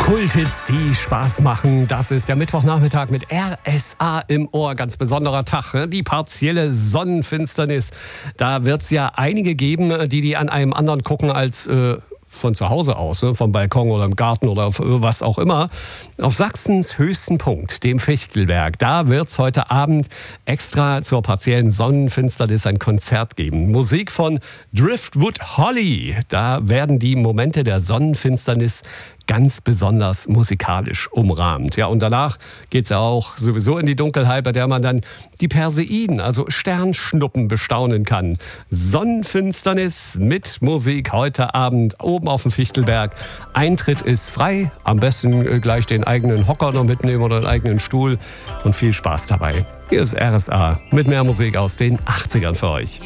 Kulthits, die Spaß machen. Das ist der Mittwochnachmittag mit RSA im Ohr. Ganz besonderer Tag, die partielle Sonnenfinsternis. Da wird es ja einige geben, die an einem anderen gucken als von zu Hause aus, vom Balkon oder im Garten oder was auch immer. Auf Sachsens höchsten Punkt, dem Fichtelberg, da wird es heute Abend extra zur partiellen Sonnenfinsternis ein Konzert geben. Musik von Driftwood Holly. Da werden die Momente der Sonnenfinsternis ganz besonders musikalisch umrahmt. Ja, und danach geht's ja auch sowieso in die Dunkelheit, bei der man dann die Perseiden, also Sternschnuppen, bestaunen kann. Sonnenfinsternis mit Musik heute Abend oben auf dem Fichtelberg. Eintritt ist frei. Am besten gleich den eigenen Hocker noch mitnehmen oder den eigenen Stuhl und viel Spaß dabei. Hier ist RSA mit mehr Musik aus den 80ern für euch.